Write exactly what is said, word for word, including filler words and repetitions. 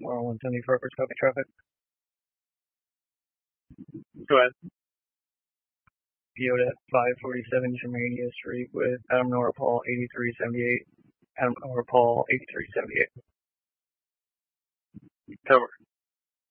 We're on one seventy-four for copy traffic. Go ahead. P O'd at five forty-seven Germania Street with Adam Nora Paul eighty-three seventy-eight. Adam Nora Paul eighty-three seventy-eight. Cover.